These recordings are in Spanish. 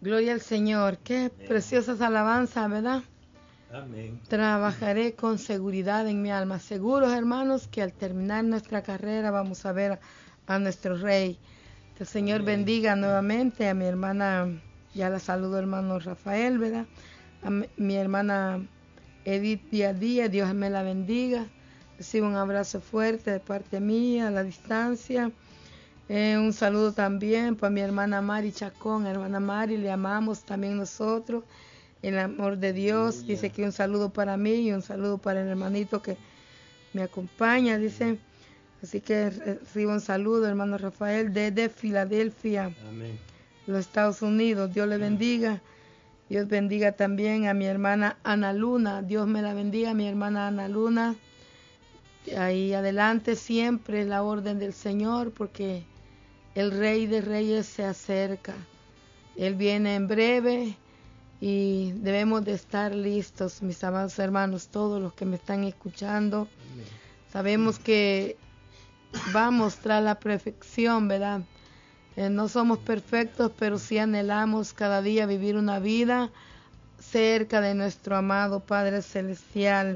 Gloria al Señor. Qué preciosas alabanzas, ¿verdad? Amén. Trabajaré con seguridad en mi alma. Seguros, hermanos, que al terminar nuestra carrera vamos a ver a nuestro Rey. Que el Señor Amén. bendiga nuevamente a mi hermana, ya la saludo, hermano Rafael, ¿verdad? A mi hermana Edith Díaz Díaz, Dios me la bendiga. Recibo un abrazo fuerte de parte mía a la distancia. Un saludo también para mi hermana Mari Chacón. Hermana Mari, le amamos también nosotros. El amor de Dios. Aleluya. Dice que un saludo para mí y un saludo para el hermanito que me acompaña, dice. Así que recibo un saludo, hermano Rafael, desde Filadelfia, Amén. los Estados Unidos. Dios le bendiga. Dios bendiga también a mi hermana Ana Luna. Dios me la bendiga, mi hermana Ana Luna. Ahí adelante siempre la orden del Señor, porque el Rey de Reyes se acerca. Él viene en breve y debemos de estar listos, mis amados hermanos, todos los que me están escuchando. Amén. Sabemos que vamos tras la perfección, ¿verdad? No somos perfectos, pero sí anhelamos cada día vivir una vida cerca de nuestro amado Padre Celestial.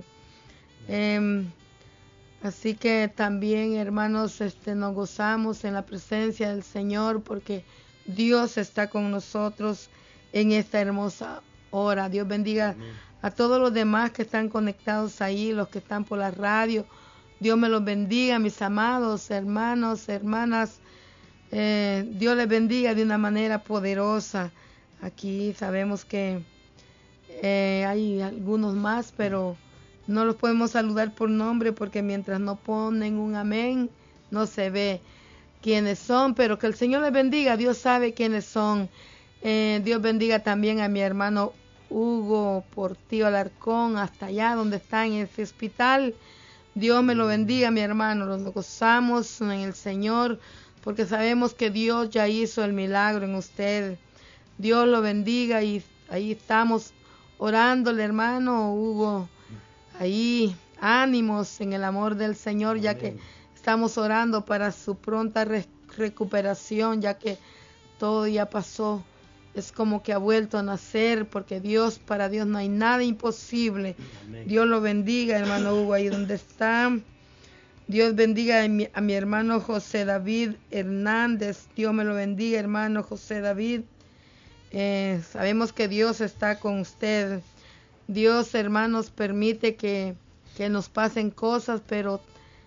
Así que también, hermanos, nos gozamos en la presencia del Señor, porque Dios está con nosotros en esta hermosa hora. Dios bendiga Amén. a todos los demás que están conectados ahí, los que están por la radio. Dios me los bendiga, mis amados hermanos, hermanas. Dios les bendiga de una manera poderosa. Aquí sabemos que hay algunos más, pero no los podemos saludar por nombre, porque mientras no ponen un amén, no se ve quiénes son, pero que el Señor les bendiga. Dios sabe quiénes son. Dios bendiga también a mi hermano Hugo Portillo Alarcón, hasta allá donde está en ese hospital. Dios me lo bendiga, mi hermano. Nos gozamos en el Señor, porque sabemos que Dios ya hizo el milagro en usted. Dios lo bendiga, y ahí estamos orándole, hermano Hugo. Ahí, ánimos en el amor del Señor, ya que estamos orando para su pronta recuperación, ya que todo ya pasó. Es como que ha vuelto a nacer, porque para Dios no hay nada imposible. Amén. Dios lo bendiga, hermano Hugo, ahí donde está. Dios bendiga a mi hermano José David Hernández. Dios me lo bendiga, hermano José David. Sabemos que Dios está con usted. Dios, hermanos, permite que nos pasen cosas, pero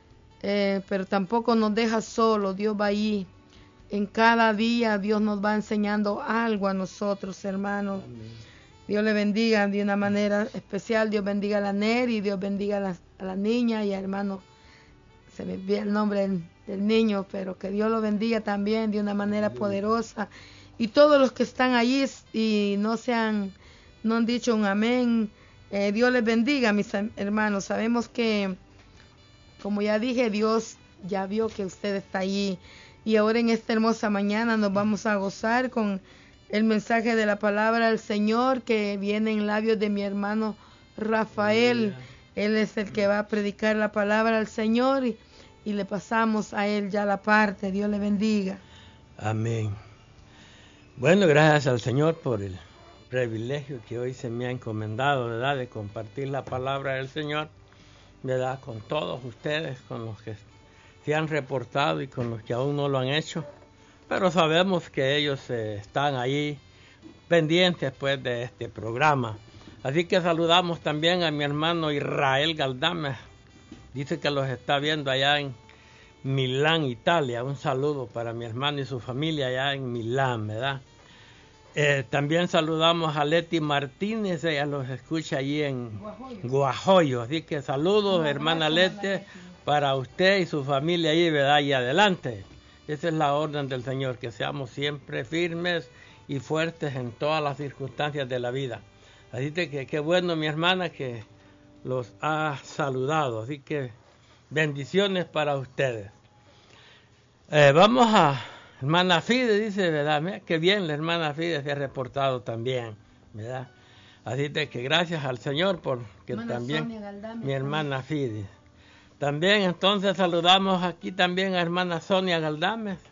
tampoco nos deja solo. Dios va ahí. En cada día Dios nos va enseñando algo a nosotros, hermanos. Amén. Dios le bendiga de una manera especial. Dios bendiga a la Neri, Dios bendiga a la niña y a hermano. Se me olvidó el nombre del niño, pero que Dios lo bendiga también de una manera poderosa. Y todos los que están allí y no han dicho un amén, Dios les bendiga, mis hermanos. Sabemos que, como ya dije, Dios ya vio que usted está allí. Y ahora en esta hermosa mañana nos vamos a gozar con el mensaje de la palabra del Señor, que viene en labios de mi hermano Rafael. Él es el que va a predicar la palabra al Señor, y le pasamos a él ya la parte. Dios le bendiga. Amén. Bueno, gracias al Señor por el privilegio que hoy se me ha encomendado, ¿verdad?, de compartir la palabra del Señor, ¿verdad?, con todos ustedes, con los que se han reportado y con los que aún no lo han hecho, pero sabemos que ellos están ahí pendientes pues de este programa. Así que saludamos también a mi hermano Israel Galdames. Dice que los está viendo allá en Milán, Italia. Un saludo para mi hermano y su familia allá en Milán, ¿verdad? También saludamos a Leti Martínez, ella los escucha allí en Guajoyo. Así que saludos, hermana Leti, para usted y su familia allí, ¿verdad? Y adelante. Esa es la orden del Señor, que seamos siempre firmes y fuertes en todas las circunstancias de la vida. Así que qué bueno, mi hermana, que los ha saludado. Así que bendiciones para ustedes. Vamos a hermana Fide, dice, ¿verdad? Mira, qué bien, la hermana Fide se ha reportado también, ¿verdad? Así que gracias al Señor por que también mi hermana Fide. También entonces saludamos aquí también a hermana Sonia Galdames.